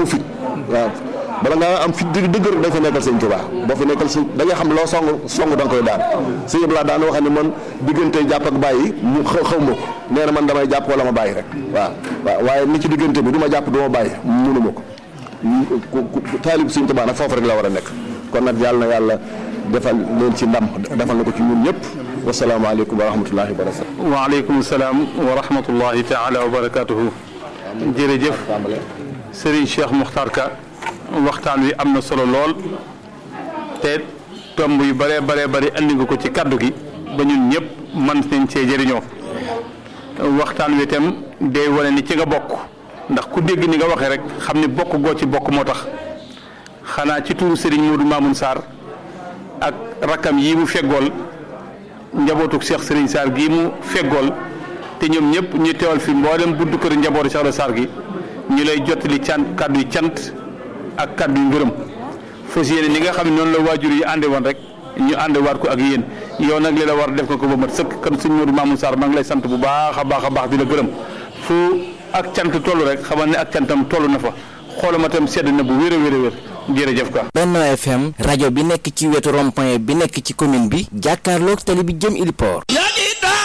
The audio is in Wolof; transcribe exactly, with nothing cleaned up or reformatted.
amu fit waaw bala nga am fit dëgg dëgg rek da nga fa nekkal sëñ Tuubaa boo fi nekkal sëñ da nga xam loo song song da nga koy daan sëñ Abdou Lahad daan wax ne man diggante jàpp ak bàyyi mu xaw xaw ma ko nee na man damay jàpp wala ma bàyyi rek waaw waaw waaye ni ci diggante bi du ma jàpp du ma bàyyi mënu ma ko taalib sëñ Tuubaa nag foofu rek la war a nekk kon nag yàlla na yàlla defal leen ci ndam defal na ko ci ñun ñëpp wasalaamaaleykum wa rahmatullahi wa barakatuh waaleykum salaam wa rahmatullahi taala wa barakatuhu jërëjëf Serigne Cheikh Mokhtar Ka waxtaan wi am na solo lool te tomb yu bëree bëree bëri andi nga ko ci kaddu gi ba ñun ñëpp man nañ cee jëriñoo waxtaan wi itam day wane ni ci nga bokk ndax ku dégg ni nga waxee rek xam ni bokk goo ci bokk moo tax xanaa ci tuuru Serigne Modou Mamoun Sarr ak rakkam yii mu feggool njabootuk Cheikh Serigne Sarr gii mu feggool te ñoom ñëpp ñu teewal fi mboolem buddu kër njabootu Cheikh Sarr gi ñu lay jottali cant kaddu yi cant ak kaddu yu ngërëm fas yéene ni nga xam ne noonu la waajur yi ànde woon rek ñu ànde waat ko ak yéen yow nag li la war def ko ko ba mat sëkk kan suñ Modou Mamoun Sarr maa ngi lay sant bu baax a baax a baax di la gërëm fu ak cant toll rek xamal ne ak cantam toll na fa xoolama tam sedd na bu wér a wér a wér jërëjëf quoi. Benno F M rajo bi nekk ci wetu rond-point bi nekk ci commune bi jàkkaarloog tali bi jëm Ili Port.